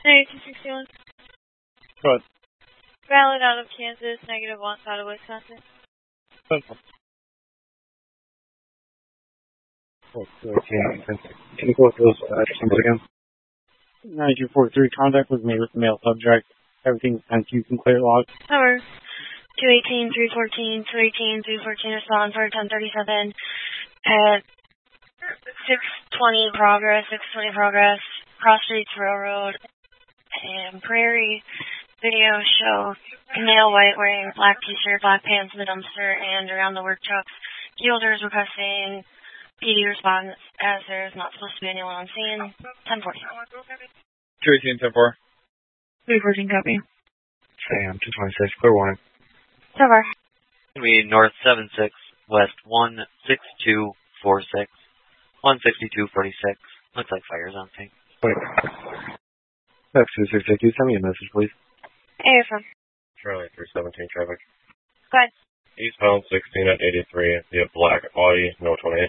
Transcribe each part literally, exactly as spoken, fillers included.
ninety-two sixty-one. Go ahead. Valid out of Kansas, negative one out of Wisconsin. Central. Can you go through those addresses again? ninety-two forty-three, contact was made with the male subject. Everything's sent to you can clear log. Number two eighteen, three fourteen, two eighteen, three fourteen, respond for ten thirty-seven at six twenty progress, six twenty progress, Cross Streets Railroad, and Prairie. Video show male white wearing black t-shirt, black pants in the dumpster, and around the work trucks. Yielders requesting P D response as there is not supposed to be anyone on scene. ten forty. two eighteen, ten four. three fourteen copy. Sam, two twenty-six, clear warning. So far. We north seven six, west one six two four six, one sixty-two forty-six. Looks like fire's on scene. Wait. X two six eight, send me a message, please. Hey, from. Charlie three seventeen traffic. Go ahead. Eastbound sixteen at eighty-three, the black Audi, no twenty-eight.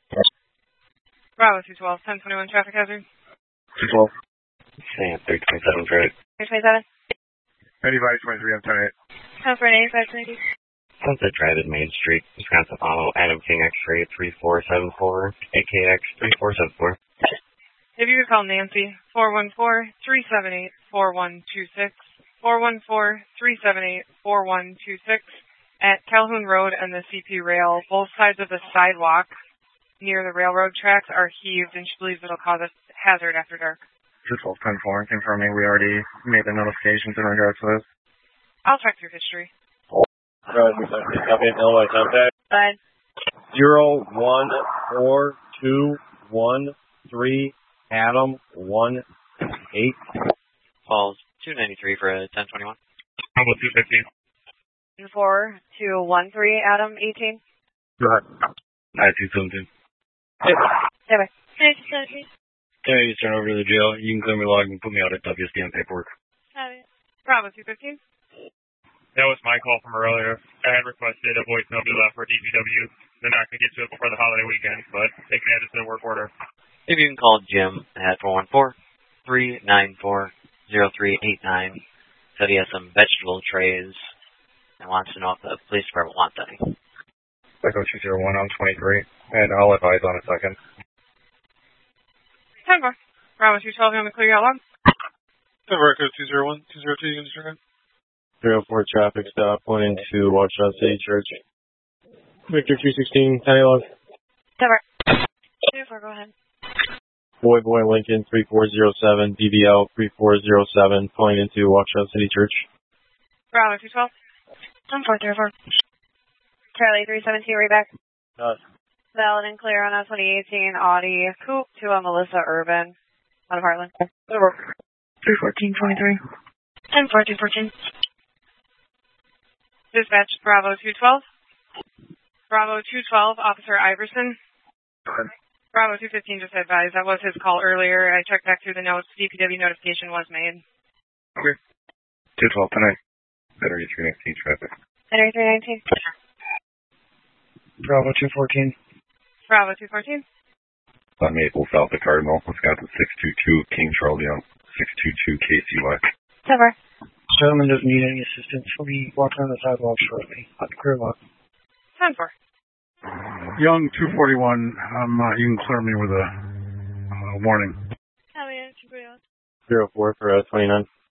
Bravo two twelve, ten twenty-one traffic hazard. two twelve. Sam three twenty-seven traffic. three twenty-seven. eighty-five twenty-three, I'm ten eight. Come for an eighty-five twenty. Sunset Drive at Main Street, Wisconsin Auto, Adam King X-ray three four seven four, A K X three four seven four. If you could call Nancy, four one four, three seven eight, four one two six, four one four, three seven eight, four one two six, at Calhoun Road and the C P rail, both sides of the sidewalk near the railroad tracks are heaved, and she believes it'll cause a hazard after dark. two twelve ten four, confirming we already made the notifications in regards to this. I'll check through history. Right, copy, Illinois contact. Bye. Zero one four two one three Adam one eight. Falls two ninety-three for a ten twenty-one. How about two fifteen? four two one three, Adam eighteen. Go ahead. I two seventeen. Hey, bye. ninety-two seventeen. Okay, you turn over to the jail. You can clear me log and put me out at W S D on paperwork. Have it. Bravo two fifteen. That was my call from earlier. I had requested a voicemail be left for D P W. They're not going to get to it before the holiday weekend, but they can add it to the work order. If you can call Jim at four one four, three nine four, zero three eight nine. Said he has some vegetable trays and wants to know if the police department wants any. Echo two zero one, I'm twenty-three, and I'll advise on a second. ten four. Bravo two twelve, you want me to clear you out log? ten four, Echo two zero one, two zero two, you can disregard. three oh four traffic stop, going into Washington City Church. Victor two sixteen, county log. ten four. two four, go ahead. Boy Boy Lincoln three four zero seven, D V L three four zero seven, going into Washington City Church. Bravo two twelve. ten four three four. Charlie three seventeen, right back. Uh, Valid and clear on a twenty eighteen Audi Coupe to a Melissa Urban out of Heartland. three fourteen twenty-three. ten four two fourteen. Dispatch, Bravo two twelve. Bravo two twelve, Officer Iverson. Bravo two fifteen just advised. That was his call earlier. I checked back through the notes. D P W notification was made. Okay. two twelve tonight. Battery three nineteen traffic. Battery three nineteen. Bravo two fourteen. Bravo two fourteen. On Maple South of Cardinal, Wisconsin six two two, King Charles Young, six two two K C Y. ten four. Gentleman doesn't need any assistance. He'll be walking on the sidewalk shortly. On the clear walk. ten four. Young two forty-one, um, uh, you can clear me with a uh, warning. How many? zero four for uh, twenty-nine.